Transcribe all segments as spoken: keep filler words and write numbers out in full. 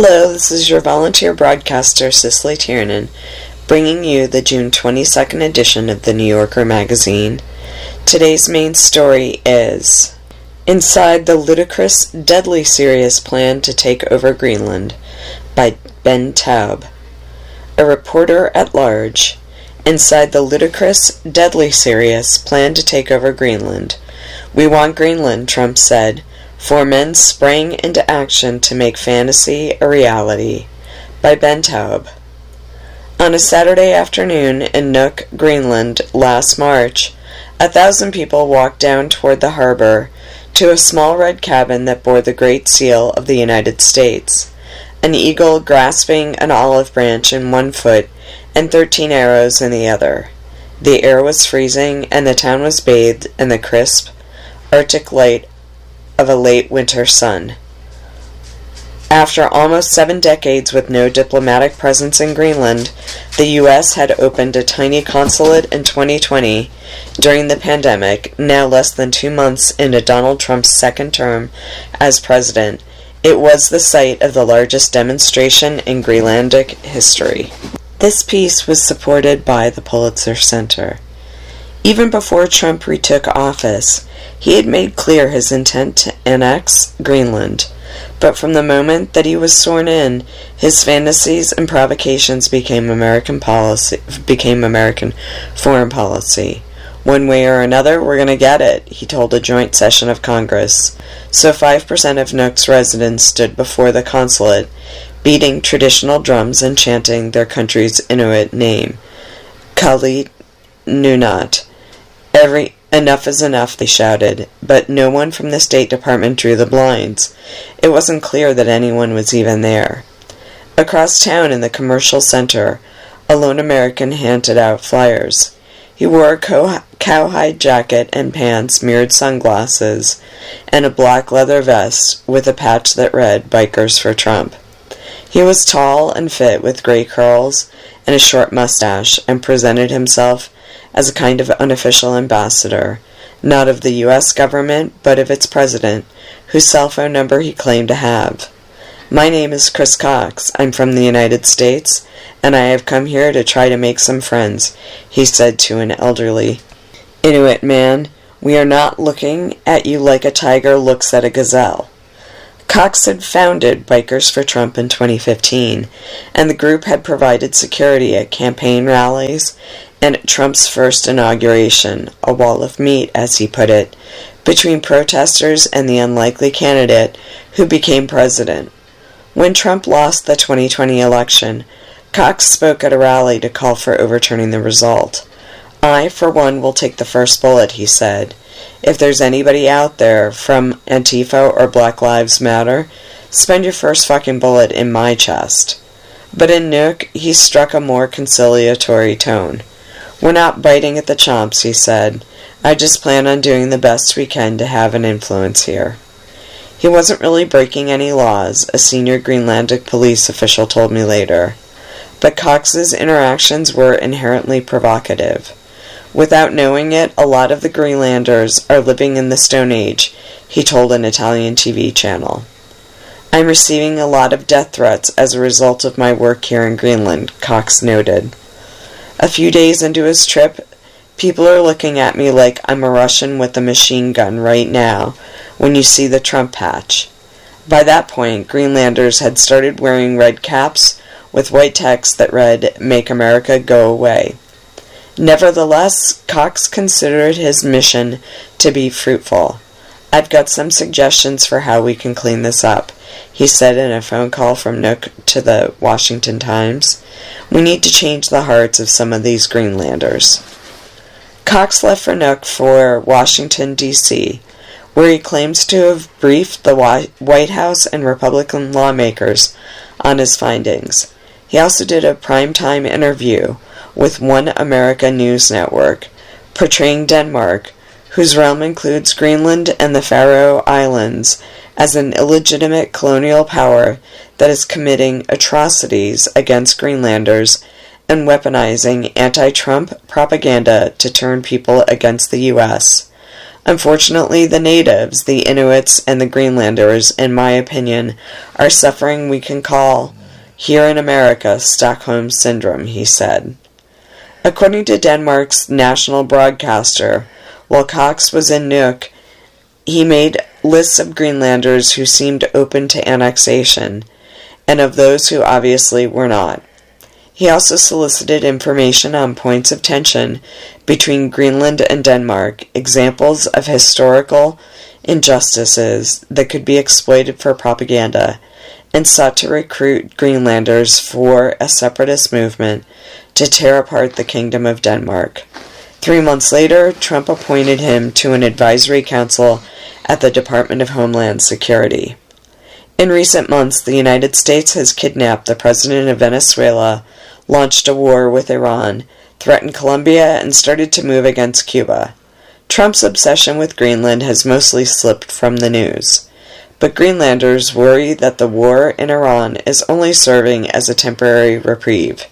Hello, this is your volunteer broadcaster, Cicely Tiernan, bringing you the June twenty-second edition of the New Yorker magazine. Today's main story is Inside the Ludicrous, Deadly Serious Plan to Take Over Greenland by Ben Taub. A reporter at large. Inside the ludicrous, deadly serious plan to take over Greenland. We want Greenland, Trump said. Four men sprang into action to make fantasy a reality. By Ben Taub. On a Saturday afternoon in Nuuk, Greenland, last March, a thousand people walked down toward the harbor to a small red cabin that bore the Great Seal of the United States, an eagle grasping an olive branch in one foot and thirteen arrows in the other. The air was freezing, and the town was bathed in the crisp, Arctic light of a late winter sun. After almost seven decades with no diplomatic presence in Greenland, the U S had opened a tiny consulate in twenty twenty during the pandemic. Now less than two months into Donald Trump's second term as president, it was the site of the largest demonstration in Greenlandic history. This piece was supported by the Pulitzer Center. Even before Trump retook office, he had made clear his intent to annex Greenland, but from the moment that he was sworn in, his fantasies and provocations became American policy, became American foreign policy. One way or another, we're going to get it, he told a joint session of Congress. So five percent of Nuuk's residents stood before the consulate, beating traditional drums and chanting their country's Inuit name, Kali Nunat. Every enough is enough, they shouted, but no one from the State Department drew the blinds. It wasn't clear that anyone was even there. Across town in the commercial center, a lone American handed out flyers. He wore a co- cowhide jacket and pants, mirrored sunglasses, and a black leather vest with a patch that read, Bikers for Trump. He was tall and fit with gray curls and a short mustache, and presented himself as a kind of unofficial ambassador, not of the U S government, but of its president, whose cell phone number he claimed to have. My name is Chris Cox. I'm from the United States, and I have come here to try to make some friends, he said to an elderly Inuit man. We are not looking at you like a tiger looks at a gazelle. Cox had founded Bikers for Trump in twenty fifteen, and the group had provided security at campaign rallies and at Trump's first inauguration, a wall of meat, as he put it, between protesters and the unlikely candidate who became president. When Trump lost the twenty twenty election, Cox spoke at a rally to call for overturning the result. I, for one, will take the first bullet, he said. If there's anybody out there from Antifa or Black Lives Matter, spend your first fucking bullet in my chest. But in Nuuk, he struck a more conciliatory tone. We're not biting at the chomps, he said. I just plan on doing the best we can to have an influence here. He wasn't really breaking any laws, a senior Greenlandic police official told me later. But Cox's interactions were inherently provocative. Without knowing it, a lot of the Greenlanders are living in the Stone Age, he told an Italian T V channel. I'm receiving a lot of death threats as a result of my work here in Greenland, Cox noted. A few days into his trip, people are looking at me like I'm a Russian with a machine gun right now when you see the Trump patch. By that point, Greenlanders had started wearing red caps with white text that read, Make America Go Away. Nevertheless, Cox considered his mission to be fruitful. I've got some suggestions for how we can clean this up, he said in a phone call from Nuuk to the Washington Times. We need to change the hearts of some of these Greenlanders. Cox left for Nuuk for Washington, D C, where he claims to have briefed the White House and Republican lawmakers on his findings. He also did a primetime interview with One America News Network, portraying Denmark, whose realm includes Greenland and the Faroe Islands, as an illegitimate colonial power that is committing atrocities against Greenlanders and weaponizing anti-Trump propaganda to turn people against the U S Unfortunately, the natives, the Inuits, and the Greenlanders, in my opinion, are suffering we can call, here in America, Stockholm Syndrome, he said. According to Denmark's national broadcaster, while Cox was in Nuuk, he made lists of Greenlanders who seemed open to annexation, and of those who obviously were not. He also solicited information on points of tension between Greenland and Denmark, examples of historical injustices that could be exploited for propaganda, and sought to recruit Greenlanders for a separatist movement to tear apart the Kingdom of Denmark. Three months later, Trump appointed him to an advisory council at the Department of Homeland Security. In recent months, the United States has kidnapped the president of Venezuela, launched a war with Iran, threatened Colombia, and started to move against Cuba. Trump's obsession with Greenland has mostly slipped from the news. But Greenlanders worry that the war in Iran is only serving as a temporary reprieve.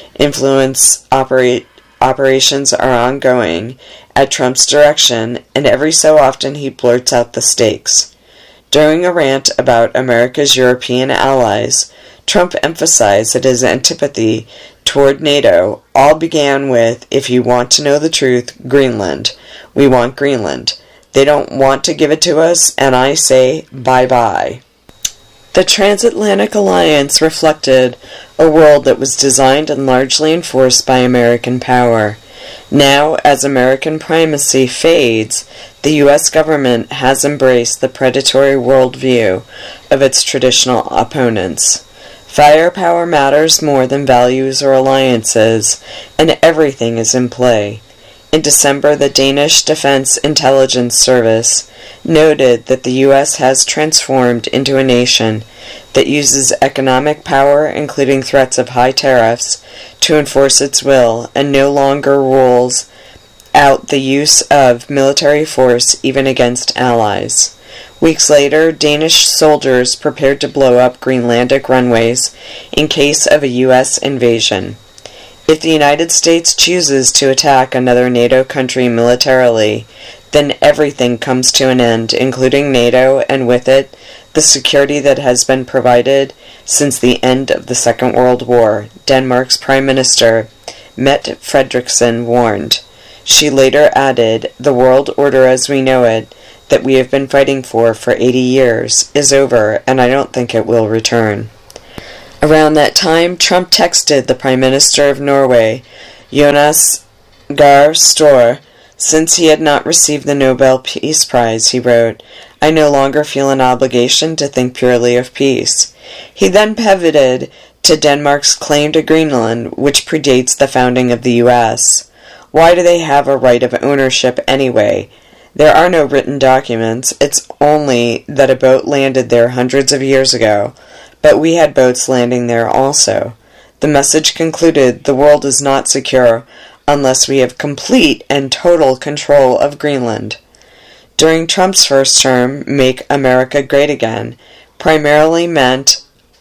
Influence operate, operations are ongoing at Trump's direction, and every so often he blurts out the stakes. During a rant about America's European allies, Trump emphasized that his antipathy toward NATO all began with, if you want to know the truth, Greenland. We want Greenland. They don't want to give it to us, and I say bye-bye. The Transatlantic Alliance reflected a world that was designed and largely enforced by American power. Now, as American primacy fades, the U S government has embraced the predatory worldview of its traditional opponents. Firepower matters more than values or alliances, and everything is in play. In December, the Danish Defense Intelligence Service noted that the U S has transformed into a nation that uses economic power, including threats of high tariffs, to enforce its will, and no longer rules out the use of military force even against allies. Weeks later, Danish soldiers prepared to blow up Greenlandic runways in case of a U S invasion. If the United States chooses to attack another NATO country militarily, then everything comes to an end, including NATO, and with it, the security that has been provided since the end of the Second World War, Denmark's Prime Minister, Mette Frederiksen, warned. She later added, the world order as we know it, that we have been fighting for for eighty years, is over, and I don't think it will return. Around that time, Trump texted the Prime Minister of Norway, Jonas Gahr Store. Since he had not received the Nobel Peace Prize, he wrote, I no longer feel an obligation to think purely of peace. He then pivoted to Denmark's claim to Greenland, which predates the founding of the U S. Why do they have a right of ownership anyway? There are no written documents. It's only that a boat landed there hundreds of years ago. But we had boats landing there also. The message concluded, the world is not secure unless we have complete and total control of Greenland. During Trump's first term, Make America Great Again primarily meant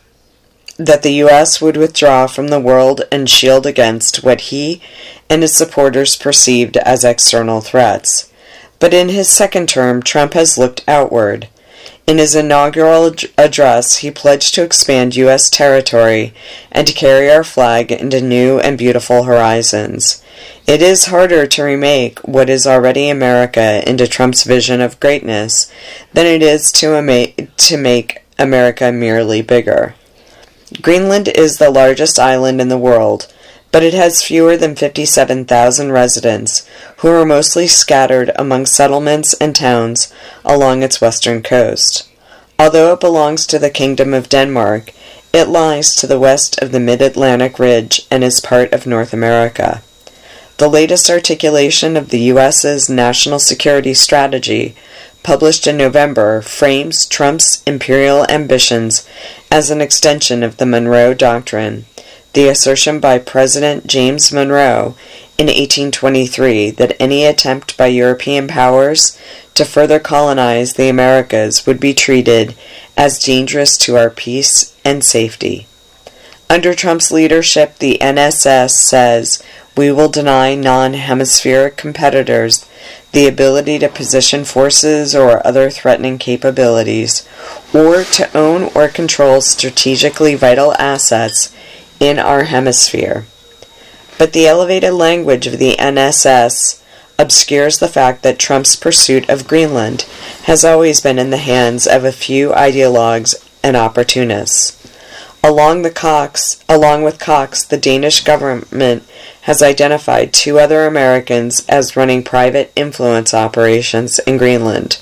that the U S would withdraw from the world and shield against what he and his supporters perceived as external threats. But in his second term, Trump has looked outward. In his inaugural address, he pledged to expand U S territory and to carry our flag into new and beautiful horizons. It is harder to remake what is already America into Trump's vision of greatness than it is to, ama- to make America merely bigger. Greenland is the largest island in the world, but it has fewer than fifty-seven thousand residents, who are mostly scattered among settlements and towns along its western coast. Although it belongs to the Kingdom of Denmark, it lies to the west of the Mid-Atlantic Ridge and is part of North America. The latest articulation of the U S's national security strategy, published in November, frames Trump's imperial ambitions as an extension of the Monroe Doctrine. The assertion by President James Monroe in eighteen twenty-three that any attempt by European powers to further colonize the Americas would be treated as dangerous to our peace and safety. Under Trump's leadership, the N S S says We will deny non-hemispheric competitors the ability to position forces or other threatening capabilities, or to own or control strategically vital assets in our hemisphere. But the elevated language of the N S S obscures the fact that Trump's pursuit of Greenland has always been in the hands of a few ideologues and opportunists. Along, the Cox, along with Cox, the Danish government has identified two other Americans as running private influence operations in Greenland.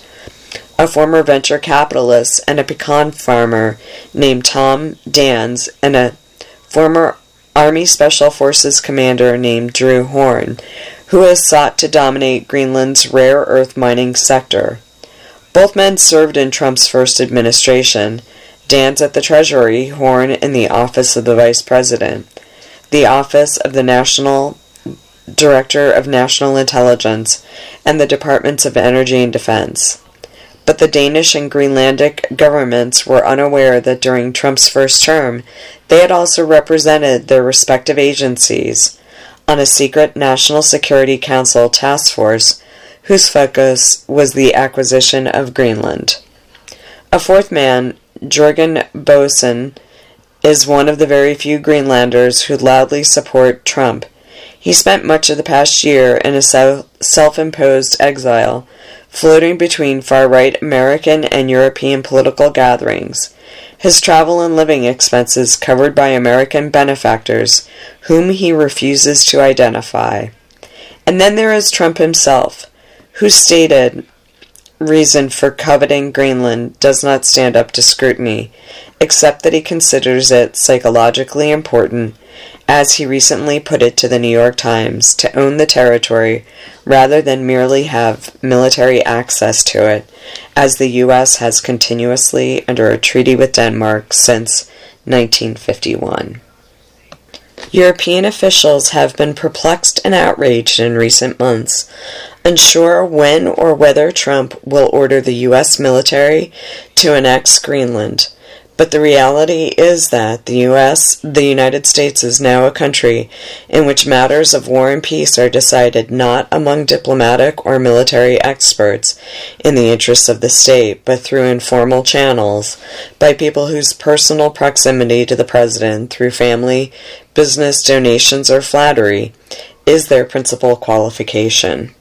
A former venture capitalist and a pecan farmer named Tom Dans, and a former Army Special Forces commander named Drew Horn, who has sought to dominate Greenland's rare earth mining sector. Both men served in Trump's first administration, Dans at the Treasury, Horn in the Office of the Vice President, the Office of the National Director of National Intelligence, and the Departments of Energy and Defense. But the Danish and Greenlandic governments were unaware that during Trump's first term, they had also represented their respective agencies on a secret National Security Council task force whose focus was the acquisition of Greenland. A fourth man, Jørgen Boesen, is one of the very few Greenlanders who loudly support Trump. He spent much of the past year in a self-imposed exile, floating between far-right American and European political gatherings, his travel and living expenses covered by American benefactors whom he refuses to identify. And then there is Trump himself, whose stated reason for coveting Greenland does not stand up to scrutiny, except that he considers it psychologically important, as he recently put it to the New York Times, to own the territory rather than merely have military access to it, as the U S has continuously under a treaty with Denmark since nineteen fifty-one. European officials have been perplexed and outraged in recent months, unsure when or whether Trump will order the U S military to annex Greenland. But the reality is that the U S, the United States, is now a country in which matters of war and peace are decided not among diplomatic or military experts in the interests of the state, but through informal channels, by people whose personal proximity to the president through family, business, donations, or flattery is their principal qualification.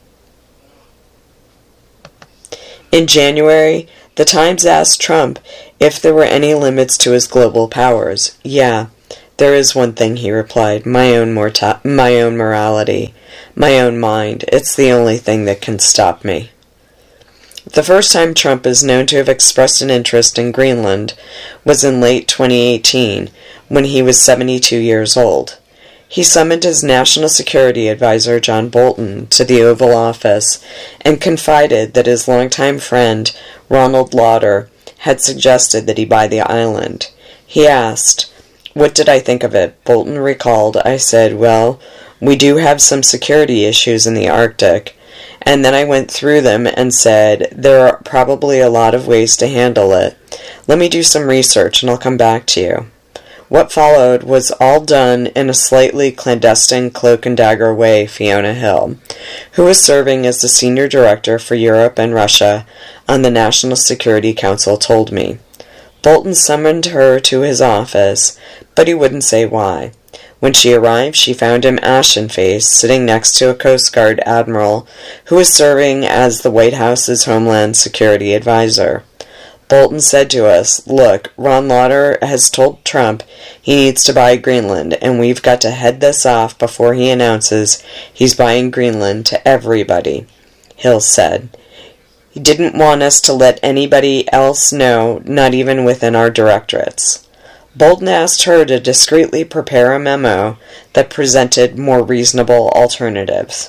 In January, The Times asked Trump if there were any limits to his global powers. Yeah, there is one thing, he replied, my own morta- my own morality, my own mind. It's the only thing that can stop me. The first time Trump is known to have expressed an interest in Greenland was in late twenty eighteen, when he was seventy-two years old. He summoned his national security advisor, John Bolton, to the Oval Office and confided that his longtime friend, Ronald Lauder, had suggested that he buy the island. He asked, "What did I think of it?" Bolton recalled, "I said, well, we do have some security issues in the Arctic. And then I went through them and said, there are probably a lot of ways to handle it. Let me do some research and I'll come back to you." What followed was all done in a slightly clandestine cloak-and-dagger way, Fiona Hill, who was serving as the senior director for Europe and Russia on the National Security Council, told me. Bolton summoned her to his office, but he wouldn't say why. When she arrived, she found him ashen-faced, sitting next to a Coast Guard admiral who was serving as the White House's Homeland Security advisor. Bolton said to us, "Look, Ron Lauder has told Trump he needs to buy Greenland, and we've got to head this off before he announces he's buying Greenland to everybody," Hill said. "He didn't want us to let anybody else know, not even within our directorates." Bolton asked her to discreetly prepare a memo that presented more reasonable alternatives.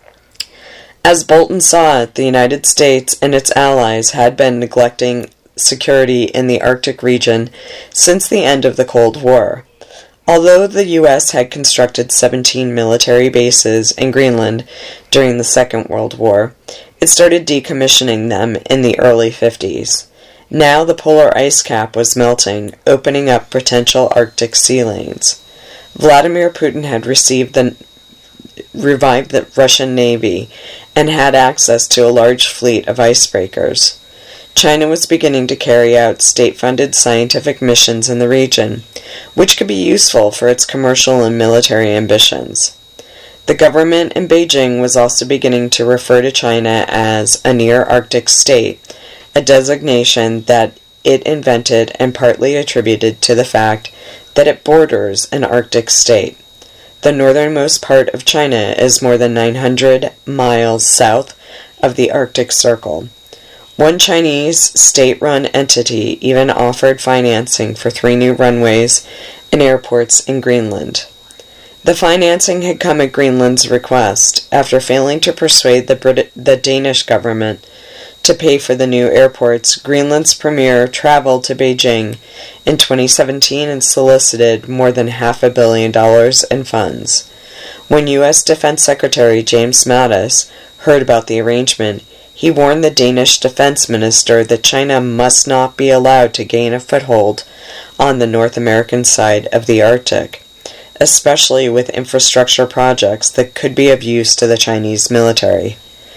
As Bolton saw it, the United States and its allies had been neglecting security in the Arctic region since the end of the Cold War. Although the U S had constructed seventeen military bases in Greenland during the Second World War, it started decommissioning them in the early fifties. Now the polar ice cap was melting, opening up potential Arctic sea lanes. Vladimir Putin had received the revived the Russian Navy and had access to a large fleet of icebreakers. China was beginning to carry out state-funded scientific missions in the region, which could be useful for its commercial and military ambitions. The government in Beijing was also beginning to refer to China as a near-Arctic state, a designation that it invented and partly attributed to the fact that it borders an Arctic state. The northernmost part of China is more than nine hundred miles south of the Arctic Circle. One Chinese state-run entity even offered financing for three new runways and airports in Greenland. The financing had come at Greenland's request, after failing to persuade the, Brit- the Danish government to pay for the new airports. Greenland's premier traveled to Beijing in twenty seventeen and solicited more than half a billion dollars in funds. When U S Defense Secretary James Mattis heard about the arrangement, he warned the Danish defense minister that China must not be allowed to gain a foothold on the North American side of the Arctic, especially with infrastructure projects that could be of use to the Chinese military.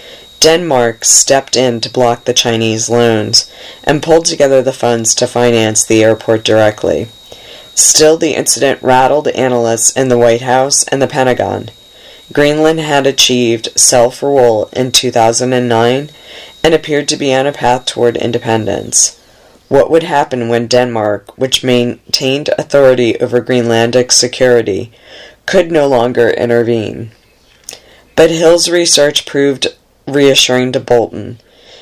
Denmark stepped in to block the Chinese loans and pulled together the funds to finance the airport directly. Still, the incident rattled analysts in the White House and the Pentagon. Greenland had achieved self-rule in two thousand nine and appeared to be on a path toward independence. What would happen when Denmark, which maintained authority over Greenlandic security, could no longer intervene? But Hill's research proved reassuring to Bolton.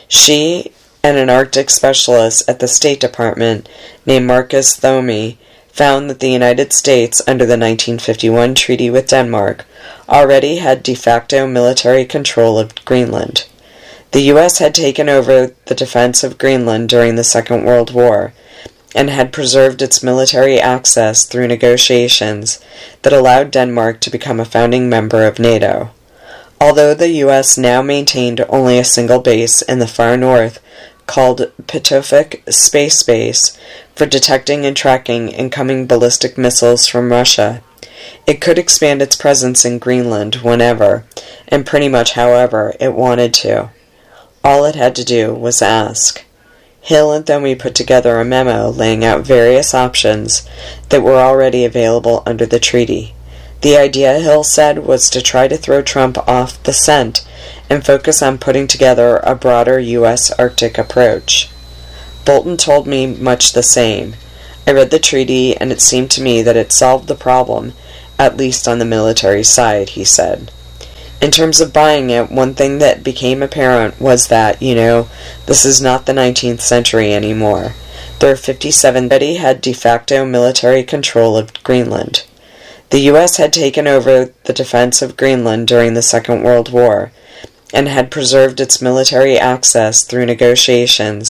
She and an Arctic specialist at the State Department named Marcus Thome found that the United States, under the nineteen fifty-one treaty with Denmark, already had de facto military control of Greenland. The U S had taken over the defense of Greenland during the Second World War and had preserved its military access through negotiations that allowed Denmark to become a founding member of NATO. Although the U S now maintained only a single base in the far north called Pituffik Space Base for detecting and tracking incoming ballistic missiles from Russia, it could expand its presence in Greenland whenever, and pretty much however, it wanted to. All it had to do was ask. Hill and Thome put together a memo laying out various options that were already available under the treaty. The idea, Hill said, was to try to throw Trump off the scent and focus on putting together a broader U S Arctic approach. Bolton told me much the same. I read the treaty, and it seemed to me that it solved the problem, at least on the military side, he said. In terms of buying it, one thing that became apparent was that, you know, this is not the nineteenth century anymore. There are fifty-seven that had de facto military control of Greenland. The U S had taken over the defense of Greenland during the Second World War and had preserved its military access through negotiations